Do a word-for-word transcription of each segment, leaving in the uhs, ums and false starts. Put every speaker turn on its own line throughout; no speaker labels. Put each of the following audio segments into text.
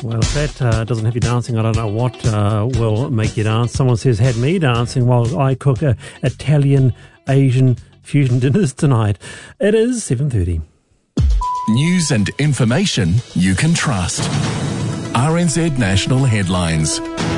Well, if that uh, doesn't have you dancing, I don't know what uh, will make you dance. Someone says, had me dancing while I cook uh, Italian, Asian fusion dinners tonight. It is seven thirty.
News and information you can trust. R N Z National Headlines.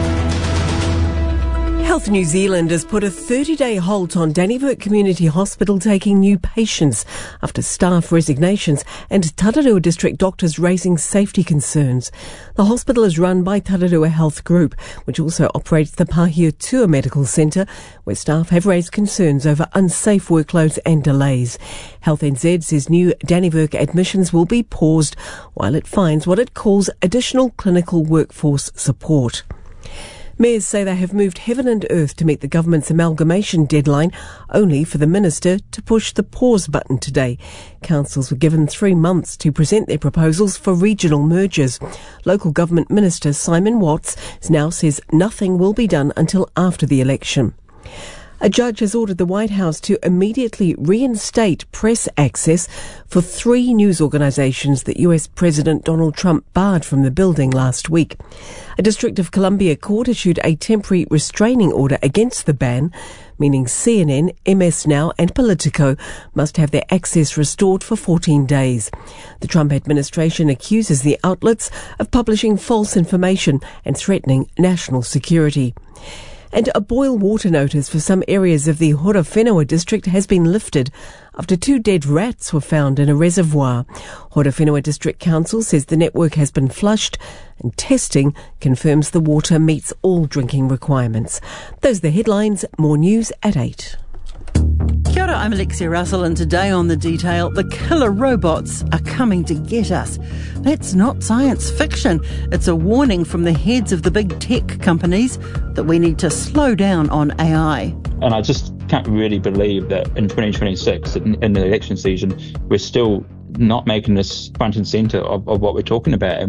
Health New Zealand has put a thirty-day halt on Dannevirke Community Hospital taking new patients after staff resignations and Tararua District doctors raising safety concerns. The hospital is run by Tararua Health Group, which also operates the Pahiatua Medical Centre, where staff have raised concerns over unsafe workloads and delays. Health N Z says new Dannevirke admissions will be paused while it finds what it calls additional clinical workforce support. Mayors say they have moved heaven and earth to meet the government's amalgamation deadline, only for the minister to push the pause button today. Councils were given three months to present their proposals for regional mergers. Local government minister Simon Watts now says nothing will be done until after the election. A judge has ordered the White House to immediately reinstate press access for three news organisations that U S President Donald Trump barred from the building last week. A District of Columbia court issued a temporary restraining order against the ban, meaning C N N, M S Now and Politico must have their access restored for fourteen days. The Trump administration accuses the outlets of publishing false information and threatening national security. And a boil water notice for some areas of the Horowhenua district has been lifted after two dead rats were found in a reservoir. Horowhenua District Council says the network has been flushed and testing confirms the water meets all drinking requirements. Those are the headlines. More news at eight.
Kia ora, I'm Alexia Russell, and today on The Detail, the killer robots are coming to get us. That's not science fiction. It's a warning from the heads of the big tech companies that we need to slow down on A I.
And I just can't really believe that in twenty twenty-six, in, in the election season, we're still not making this front and centre of, of what we're talking about.